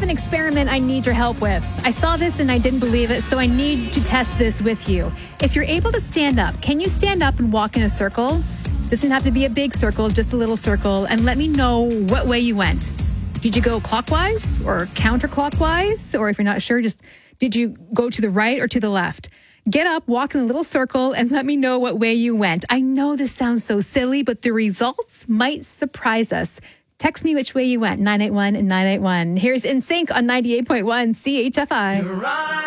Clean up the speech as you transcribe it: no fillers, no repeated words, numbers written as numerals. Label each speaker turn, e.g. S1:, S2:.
S1: an experiment I need your help with. I saw this and I didn't believe it, so I need to test this with you. If you're able to stand up, can you stand up and walk in a circle? Doesn't have to be a big circle, just a little circle, and let me know what way you went. Did you go clockwise or counterclockwise? Or if you're not sure, just did you go to the right or to the left? Get up, walk in a little circle, and let me know what way you went. I know this sounds so silly, but the results might surprise us. Text me which way you went, 981 and 981. Here's NSYNC on 98.1 CHFI.